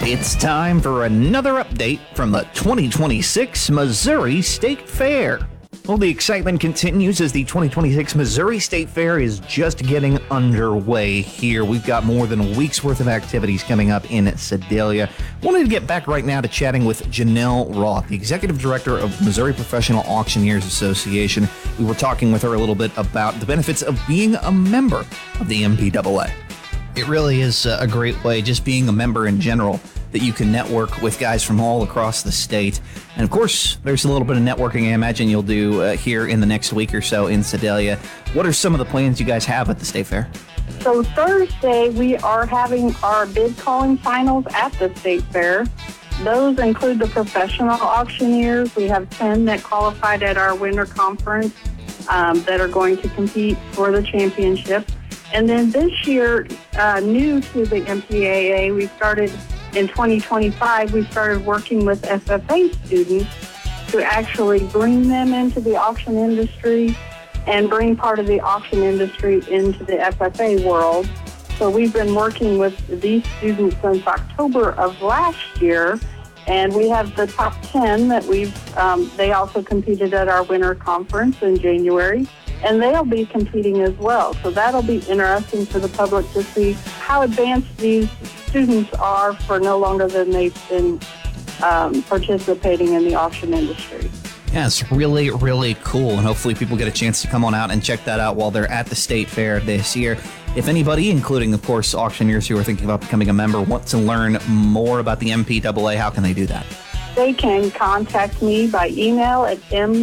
It's time for another update from the 2026 Missouri State Fair. Well, the excitement continues as the 2026 Missouri State Fair is just getting underway here. We've got more than a week's worth of activities coming up in Sedalia. Wanted to get back right now to chatting with Janelle Roth, the Executive Director of Missouri Professional Auctioneers Association. We were talking with her a little bit about the benefits of being a member of the MPAA. It really is a great way, just being a member in general, that you can network with guys from all across the state. And of course, there's a little bit of networking I imagine you'll do here in the next week or so in Sedalia. What are some of the plans you guys have at the State Fair? So Thursday, we are having our bid calling finals at the State Fair. Those include the professional auctioneers. We have 10 that qualified at our winter conference that are going to compete for the championship. And then this year, new to the MPAA, we started in 2025, we started working with FFA students to actually bring them into the auction industry and bring part of the auction industry into the FFA world. So we've been working with these students since October of last year, and we have the top 10 that they also competed at our winter conference in January, and they'll be competing as well. So that'll be interesting for the public to see how advanced these students are for no longer than they've been participating in the auction industry. Yeah, it's really, really cool, and hopefully people get a chance to come on out and check that out while they're at the State Fair this year. If anybody, including, of course, auctioneers who are thinking about becoming a member, want to learn more about the MPAA, how can they do that? They can contact me by email at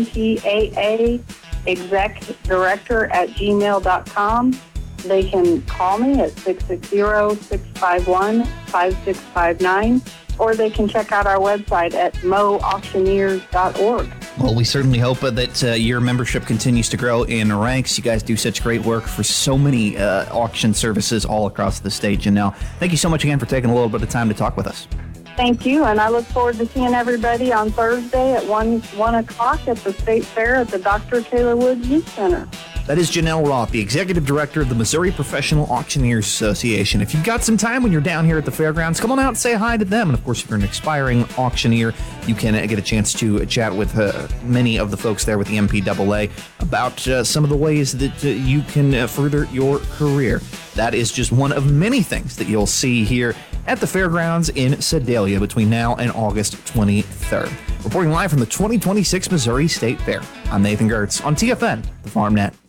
mpaaexecdirector@gmail.com. They can call me at 660-651-5659, or they can check out our website at moauctioneers.org. Well, we certainly hope that your membership continues to grow in ranks. You guys do such great work for so many auction services all across the state. Janelle, thank you so much again for taking a little bit of time to talk with us. Thank you, and I look forward to seeing everybody on Thursday at 1 o'clock at the State Fair at the Dr. Taylor Woods Youth Center. That is Janelle Roth, the Executive Director of the Missouri Professional Auctioneers Association. If you've got some time when you're down here at the fairgrounds, come on out and say hi to them. And of course, if you're an aspiring auctioneer, you can get a chance to chat with many of the folks there with the MPAA about some of the ways that you can further your career. That is just one of many things that you'll see here at the fairgrounds in Sedalia between now and August 23rd. Reporting live from the 2026 Missouri State Fair, I'm Nathan Gertz on TFN, the FarmNet.